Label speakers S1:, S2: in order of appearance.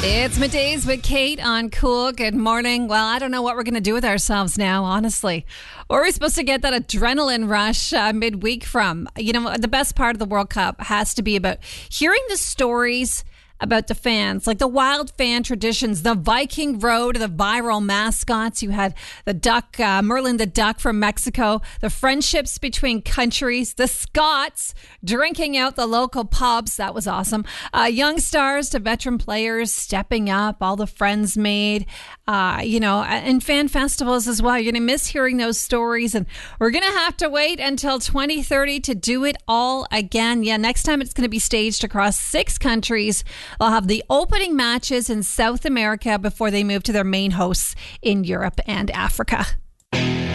S1: It's Middays with Kate on Cool. Good morning. Well, I don't know what we're going to do with ourselves now, honestly. Or are we supposed to get that adrenaline rush midweek from? You know, the best part of the World Cup has to be about hearing the stories about the fans, like the wild fan traditions, the Viking Road, the viral mascots. You had the duck, Merlin the duck from Mexico, the friendships between countries, the Scots drinking out the local pubs. That was awesome. Young stars to veteran players stepping up, all the friends made, and fan festivals as well. You're going to miss hearing those stories, and we're going to have to wait until 2030 to do it all again. Yeah, next time it's going to be staged across 6 countries. They'll have the opening matches in South America before they move to their main hosts in Europe and Africa.